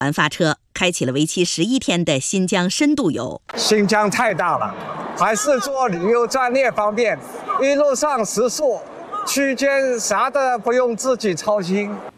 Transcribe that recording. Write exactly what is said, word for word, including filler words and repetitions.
完发车，开启了为期十一天的新疆深度游。 新疆太大了，还是做旅游专列方便，一路上食宿、区间啥的不用自己操心。